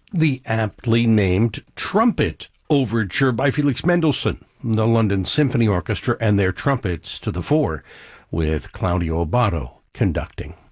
The aptly named Trumpet Overture by Felix Mendelssohn, the London Symphony Orchestra and their trumpets to the fore, with Claudio Abbado conducting.